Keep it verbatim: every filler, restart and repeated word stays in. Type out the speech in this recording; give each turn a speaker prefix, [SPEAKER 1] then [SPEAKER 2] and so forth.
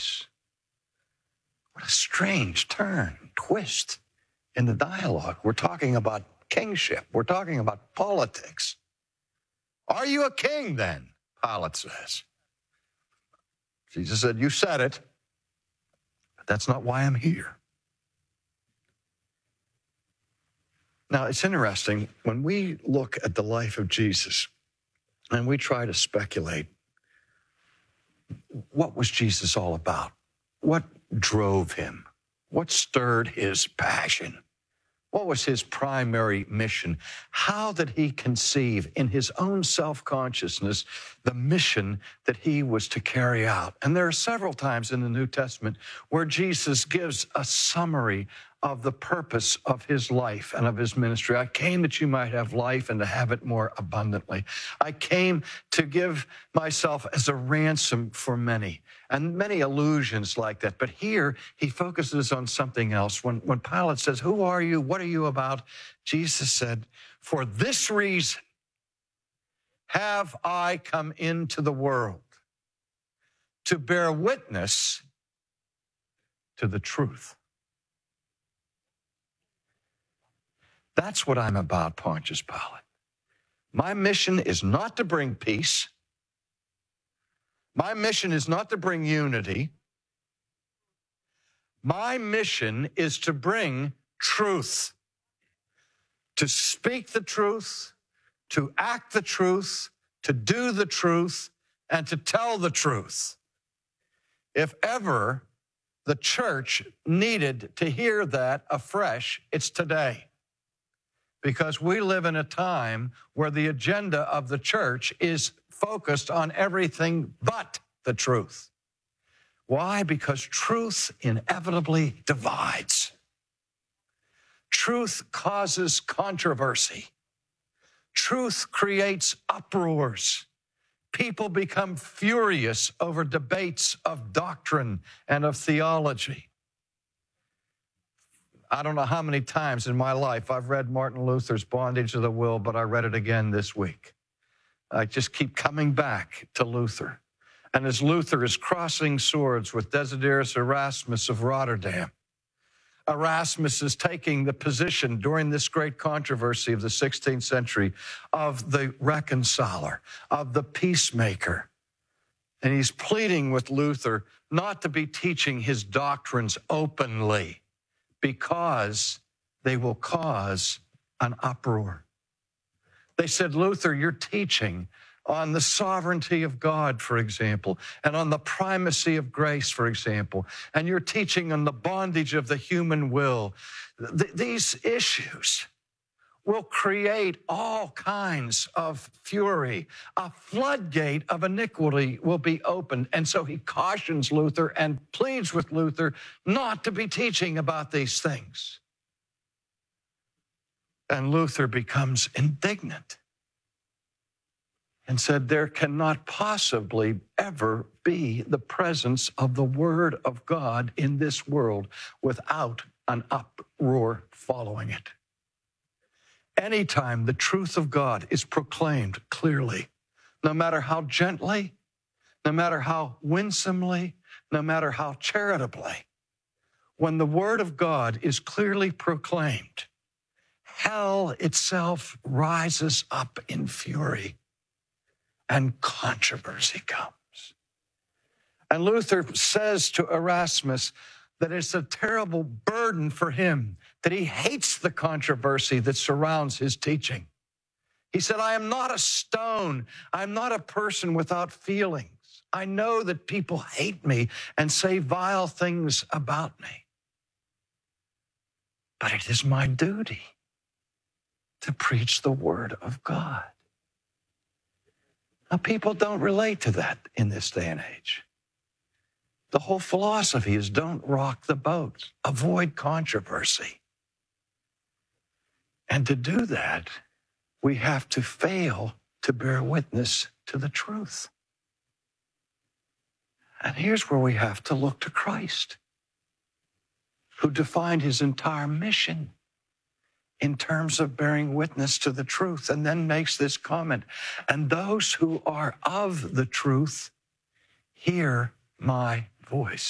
[SPEAKER 1] voice. What a strange turn, twist in the dialogue. We're talking about kingship. We're talking about politics. Are you a king then? Pilate says. Jesus said, you said it, but that's not why I'm here. Now, it's interesting, when we look at the life of Jesus and we try to speculate, what was Jesus all about? What drove him? What stirred his passion? What was his primary mission? How did he conceive in his own self-consciousness the mission that he was to carry out? And there are several times in the New Testament where Jesus gives a summary of the purpose of his life and of his ministry. I came that you might have life and to have it more abundantly. I came to give myself as a ransom for many, and many allusions like that. But here he focuses on something else. When, when Pilate says, who are you? What are you about? Jesus said, for this reason have I come into the world, to bear witness to the truth. That's what I'm about, Pontius Pilate. My mission is not to bring peace. My mission is not to bring unity. My mission is to bring truth, to speak the truth, to act the truth, to do the truth, and to tell the truth. If ever the church needed to hear that afresh, it's today. Because we live in a time where the agenda of the church is focused on everything but the truth. Why? Because truth inevitably divides. Truth causes controversy. Truth creates uproars. People become furious over debates of doctrine and of theology. I don't know how many times in my life I've read Martin Luther's Bondage of the Will, but I read it again this week. I just keep coming back to Luther. And as Luther is crossing swords with Desiderius Erasmus of Rotterdam, Erasmus is taking the position during this great controversy of the sixteenth century of the reconciler, of the peacemaker. And he's pleading with Luther not to be teaching his doctrines openly, because they will cause an uproar. They said, Luther, you're teaching on the sovereignty of God, for example, and on the primacy of grace, for example, and you're teaching on the bondage of the human will. Th- these issues will create all kinds of fury. A floodgate of iniquity will be opened. And so he cautions Luther and pleads with Luther not to be teaching about these things. And Luther becomes indignant and said, there cannot possibly ever be the presence of the Word of God in this world without an uproar following it. Anytime the truth of God is proclaimed clearly, no matter how gently, no matter how winsomely, no matter how charitably, when the Word of God is clearly proclaimed, hell itself rises up in fury and controversy comes. And Luther says to Erasmus that it's a terrible burden for him, that he hates the controversy that surrounds his teaching. He said, I am not a stone. I'm not a person without feelings. I know that people hate me and say vile things about me. But it is my duty to preach the Word of God. Now, people don't relate to that in this day and age. The whole philosophy is don't rock the boat, avoid controversy. And to do that, we have to fail to bear witness to the truth. And here's where we have to look to Christ, who defined his entire mission in terms of bearing witness to the truth, and then makes this comment, and those who are of the truth hear my voice.